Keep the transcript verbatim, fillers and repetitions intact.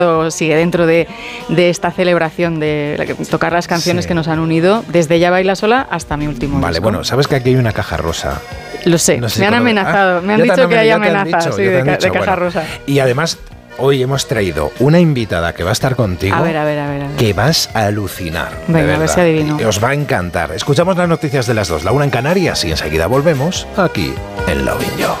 sigue dentro de, de esta celebración de tocar las canciones sí. que nos han unido, desde Ya baila sola hasta mi último Vale, disco. bueno, sabes que aquí hay una caja rosa. Lo sé, no sé me han cuando... amenazado, ah, me han dicho que hay amenazas sí, de, ca- dicho, de caja bueno. rosa. Y además, hoy hemos traído una invitada que va a estar contigo. A ver, a ver, a ver. A ver. Que vas a alucinar. Venga, a ver si adivino. Os va a encantar. Escuchamos las noticias de las dos, la una en Canarias y enseguida volvemos aquí en Lovin' You.